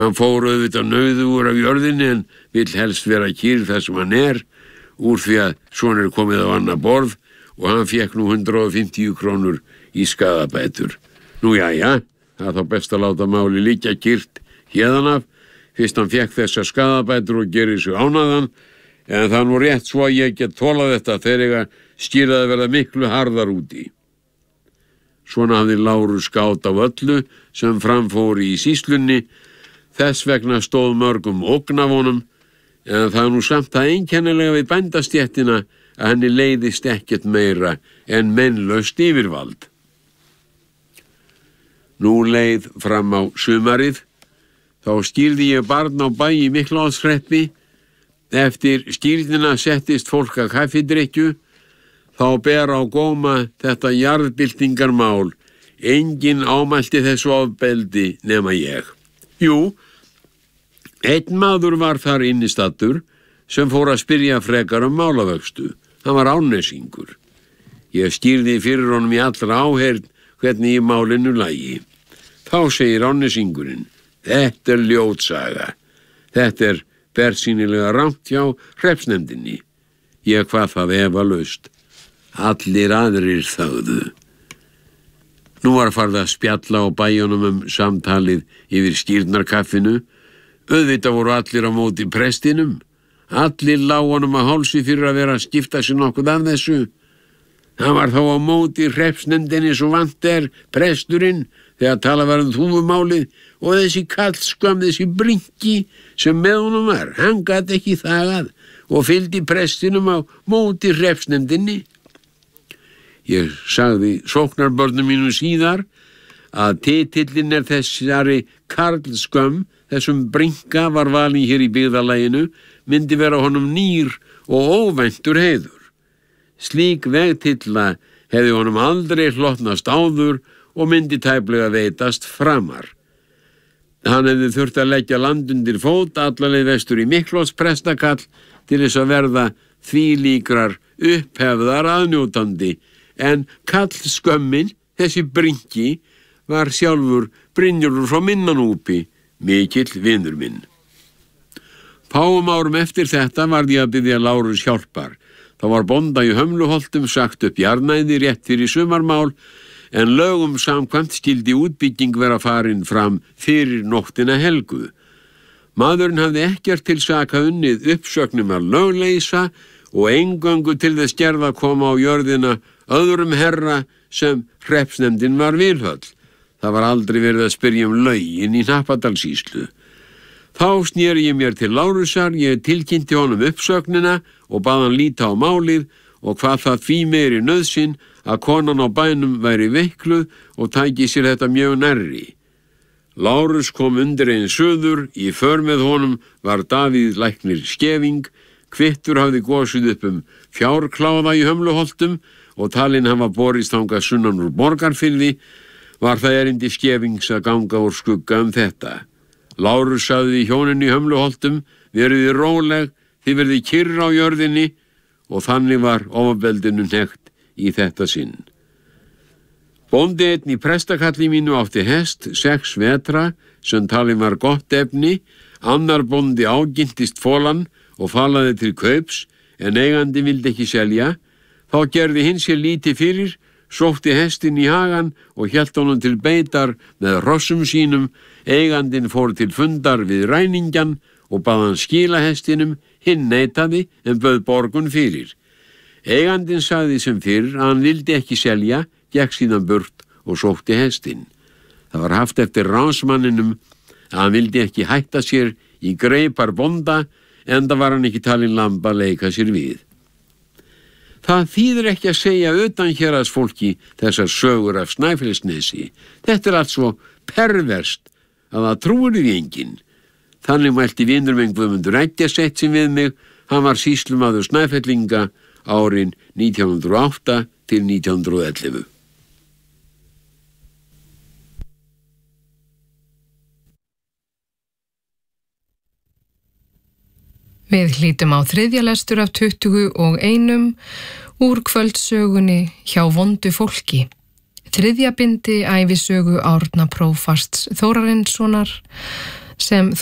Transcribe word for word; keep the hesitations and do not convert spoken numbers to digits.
Hann fór auðvitað nauðugur af jörðinni en vill helst vera kyrr þar sem hann er, úr því að svona er komið á annað borð og hann fékk nú hundrað og fimmtíu krónur í skaðabætur. Nú jæja, það er þá best að láta máli liggja kyrrt héðan af, fyrst hann fékk þessa skaðabætur og gerir sig ánægðan, en það nú rétt svo að ég get þolað þetta þegar ég skýraði verða miklu harðar úti. Svona hafði Lárus skát á öllu sem framfóri í sýslunni, þess vegna stóð mörgum ógn af honum, en það er nú samt það einkennilega við bændastéttina að henni leiðist ekkert meira en mennlaust yfirvald. Nú leið fram á sumarið, þá skýrði ég barn á bæ í Miklaholtshreppi. Eftir skýrðina settist fólk að kaffidrykkju, þá ber á góma þetta jarðbyltingarmál. Enginn ámælti þessu ofbeldi nema ég. Jú, einn maður var þar innistaddur sem fór að spyrja frekar um málavöxtu. Hann var Árnesingur. Ég skýrði fyrir honum í allra áheyrn hvernig í málinu lægi. Þá segir Árnesingurinn, þetta er ljótsaga. Þetta er bersýnilega rangt hjá hreppsnefndinni. Ég hvað það efalaust. Allir aðrir þögðu. Nú var farið að spjalla á bæjunum um samtalið yfir skýrnarkaffinu. Auðvitað voru allir á móti prestinum. Allir lágu honum að hálsi fyrir að vera að skipta sig nokkuð af þessu. Hann var þá á móti hreppsnefndinni svo vant er presturinn þegar tala var um þúfumálið og þessi kallskvam, þessi brinki sem með honum var. Hann gat ekki þagað og fylgdi prestinum á móti hreppsnefndinni. Ég sagði sóknarbörnum mínu síðar að titillinn er þessari karlskömm, þessum brinka var valinn hér í byggðarlaginu, myndi vera honum nýr og óvæntur heiður. Slík vegtilla hefði honum aldrei hlotnast áður og myndi tæplega veitast framar. Hann hefði þurft að leggja land undir fót allarleið vestur í Miklaholtsprestakall til þess að verða þvílíkrar upphefðar aðnjótandi, en kallskömmin, þessi brinki, var sjálfur Brynjólfur frá Minnanúpi, mikill vinur minn. Fáum árum eftir þetta varð ég að biðja Lárus hjálpar. Það var bónda í Hömluholtum sagt upp jarðnæði rétt fyrir sumarmál, en lögum samkvæmt skildi útbygging vera farin fram fyrir nóttina helgu. Maðurinn hafði ekkert til saka unnið uppsögnum að lögleysa og eingöngu til þess gerð að koma á jörðina öðrum herra sem hreppsnefndin var Vilhöll. Það var aldrei verið að spyrja um lögin í Hnappadalssýslu. Þá sneri ég mér til Lárusar, ég tilkynnti honum uppsögnina og bað hann líta á málið og hvað það því meiri nauðsyn að konan á bænum væri veikluð og tæki sér þetta mjög nærri. Lárus kom undir einn suður, í för með honum var Davíð læknir Skeving, kvittur hafði gosið upp um fjárkláða í Hömluholtum og talinn hafa borist þangað sunnan úr Borgarfirði, var það erindi Skevings að ganga úr skugga um þetta. Lárus sagði hjóninni í Hömluholtum, veriði róleg, þið verði kyrr á jörðinni og þannig var ofbeldinu hnekkt í þetta sinn. Bóndi einn í prestakalli mínu átti hest, sex vetra, sem talinn var gott efni, annar bóndi ágintist fólan og falaði til kaups, en eigandi vildi ekki selja. Þá gerði hinn sér lítið fyrir, sótti hestinn í hagan og hélt honum til beitar með hrossum sínum. Eigandinn fór til fundar við ræningjan og bað hann skila hestinum, hinn neitaði en bauð borgun fyrir. Eigandinn sagði sem fyrr að hann vildi ekki selja, gekk síðan burt og sótti hestinn. Það var haft eftir ránsmanninum að hann vildi ekki hætta sér í greipar bónda, enda var hann ekki talinn lamb að leika sér við. Það þýðir ekki að segja utan héraðsfólki þessar sögur af Snæfellsnesi. Þetta er allt svo perverst að það trúir því enginn. Þannig mælti vinur minn Guðmundur Eggertsson sem við mig, hann var sýslumaður Snæfellinga árin nítján hundruð og átta til nítján hundruð og ellefu. Við hlítum á þriðja lestur af tuttugu og einum úr kvöldsögunni Hjá vondu fólki. Þriðja bindi ævisögu Árna prófasts Þórarinssonar sem